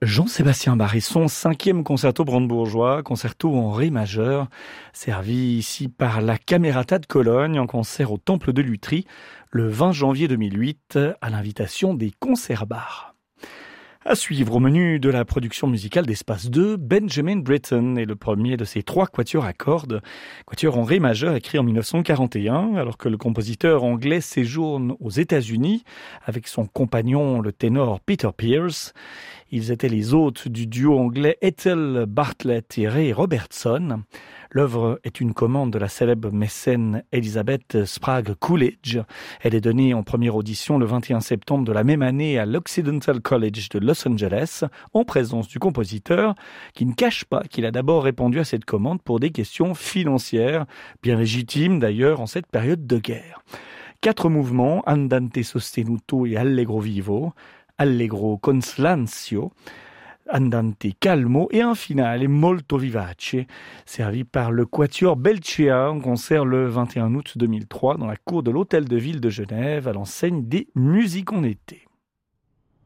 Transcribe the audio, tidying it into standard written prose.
Jean-Sébastien Bach et son 5e concerto brandebourgeois, concerto en ré majeur, servi ici par la Camerata de Cologne en concert au Temple de Lutry le 20 janvier 2008 à l'invitation des Concerts Bach. À suivre au menu de la production musicale d'Espace 2, Benjamin Britten est le premier de ces 3 quatuors à cordes, quatuor en ré majeur écrit en 1941, alors que le compositeur anglais séjourne aux États-Unis avec son compagnon le ténor Peter Pears. Ils étaient les hôtes du duo anglais Ethel Bartlett et Ray Robertson. L'œuvre est une commande de la célèbre mécène Elizabeth Sprague Coolidge. Elle est donnée en première audition le 21 septembre de la même année à l'Occidental College de Los Angeles, en présence du compositeur, qui ne cache pas qu'il a d'abord répondu à cette commande pour des questions financières, bien légitimes d'ailleurs en cette période de guerre. 4 mouvements, Andante sostenuto et Allegro vivo, Allegro con slancio, Andante calmo et un finale molto vivace, servi par le quatuor Belcea en concert le 21 août 2003 dans la cour de l'Hôtel de Ville de Genève à l'enseigne des Musiques en été.